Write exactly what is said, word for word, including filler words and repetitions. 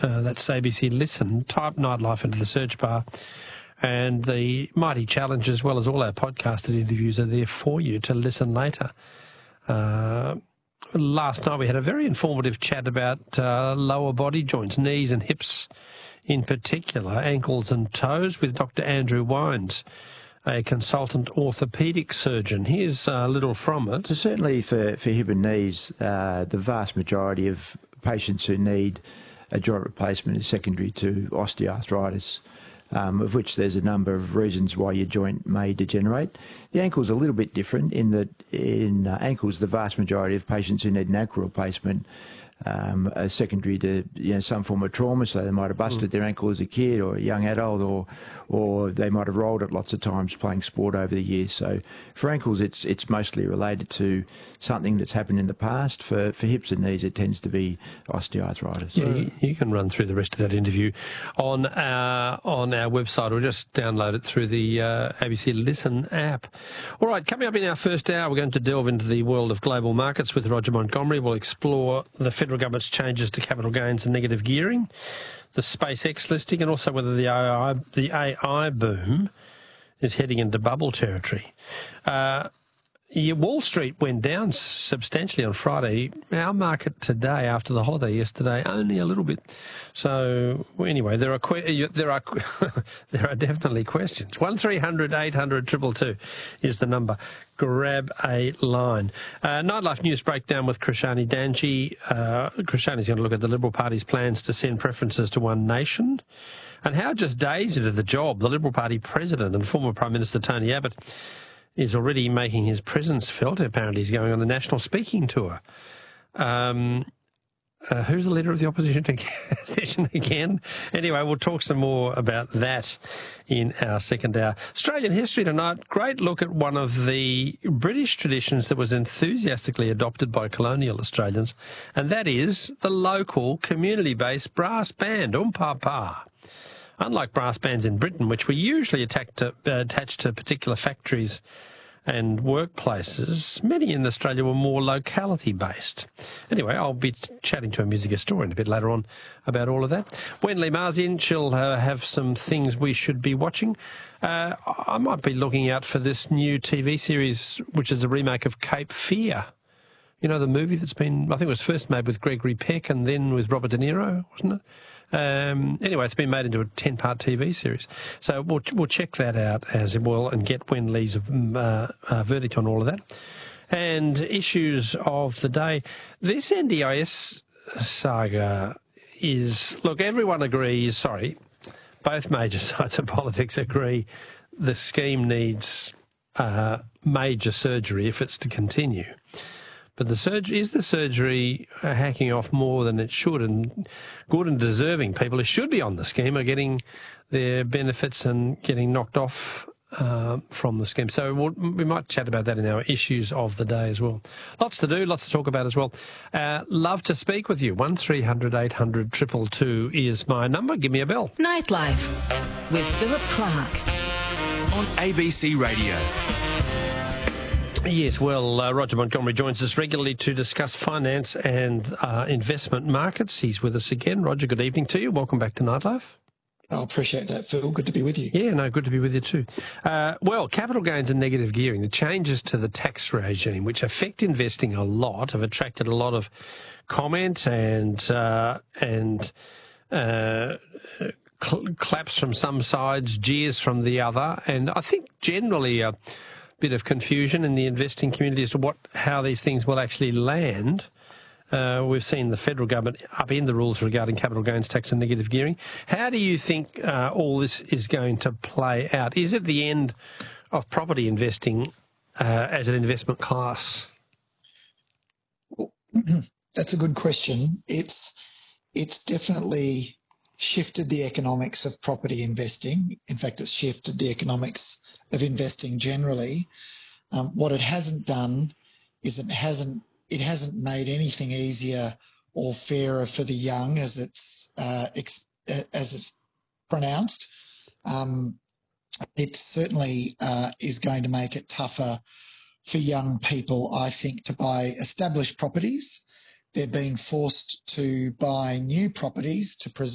Uh, that's A B C Listen. Type Nightlife into the search bar, and the Mighty Challenge, as well as all our podcasted interviews, are there for you to listen later. Uh, last night we had a very informative chat about uh, lower body joints, knees and hips in particular, ankles and toes, with Doctor Andrew Wines, a consultant orthopaedic surgeon. Here's a little from it. So certainly for, for hip and knees, uh, the vast majority of patients who need a joint replacement is secondary to osteoarthritis, um, of which there's a number of reasons why your joint may degenerate. The ankle's a little bit different in that in uh, ankles, the vast majority of patients who need an ankle replacement Um, are secondary to you know some form of trauma, so they might have busted mm. their ankle as a kid or a young adult, or or they might have rolled it lots of times playing sport over the years. So for ankles, it's it's mostly related to something that's happened in the past. For for hips and knees, it tends to be osteoarthritis. Yeah, you, you can run through the rest of that interview on our on our website, or just download it through the uh, A B C Listen app. All right, coming up in our first hour, we're going to delve into the world of global markets with Roger Montgomery. We'll explore the federal government's changes to capital gains and negative gearing, the SpaceX listing, and also whether the A I, the A I boom is heading into bubble territory. Uh, yeah, Wall Street went down substantially on Friday. Our market today, after the holiday yesterday, only a little bit. So well, anyway, there are que- there are there are definitely questions. One three hundred eight hundred two two two is the number. Grab a line. Uh, Nightlife News Breakdown with Krishani Danji. Uh, Krishani's going to look at the Liberal Party's plans to send preferences to One Nation, and how just days into the job, the Liberal Party president and former Prime Minister Tony Abbott is already making his presence felt. Apparently he's going on the national speaking tour. Um, uh, who's the leader of the opposition session again? Anyway, we'll talk some more about that in our second hour. Australian history tonight. Great look at one of the British traditions that was enthusiastically adopted by colonial Australians, and that is the local community-based brass band, Um Pa Pa. Unlike brass bands in Britain, which were usually attacked to, uh, attached to particular factories and workplaces, many in Australia were more locality-based. Anyway, I'll be chatting to a music historian a bit later on about all of that. When Lee Ma's in, she'll uh, have some things we should be watching. Uh, I might be looking out for this new T V series, which is a remake of Cape Fear. You know, the movie that's been, I think it was first made with Gregory Peck and then with Robert De Niro, wasn't it? Um, anyway, it's been made into a ten-part T V series. So we'll, we'll check that out as well and get Wen Lee's uh, uh, verdict on all of that. And issues of the day. This N D I S saga is, look, everyone agrees, sorry, both major sides of politics agree the scheme needs uh, major surgery if it's to continue. But the surgery, is the surgery hacking off more than it should? And good and deserving people who should be on the scheme are getting their benefits and getting knocked off uh, from the scheme. So we'll, we might chat about that in our issues of the day as well. Lots to do, lots to talk about as well. Uh, love to speak with you. one three hundred eight hundred two two two is my number. Give me a bell. Nightlife with Philip Clark on A B C Radio. Yes, well, uh, Roger Montgomery joins us regularly to discuss finance and uh, investment markets. He's with us again. Roger, good evening to you. Welcome back to Nightlife. I appreciate that, Phil. Good to be with you. Yeah, no, good to be with you too. Uh, well, capital gains and negative gearing, the changes to the tax regime, which affect investing a lot, have attracted a lot of comment and uh, and uh, cl- claps from some sides, jeers from the other, and I think generally a bit of confusion in the investing community as to what how these things will actually land. Uh, we've seen the federal government upend the rules regarding capital gains tax and negative gearing. How do you think uh, all this is going to play out? Is it the end of property investing uh, as an investment class? Well, that's a good question. It's it's definitely shifted the economics of property investing. In fact, it's shifted the economics of investing generally. Um, what it hasn't done is it hasn't it hasn't made anything easier or fairer for the young, as it's uh, ex- as it's pronounced. Um, it certainly uh, is going to make it tougher for young people, I think, to buy established properties. They're being forced to buy new properties to preserve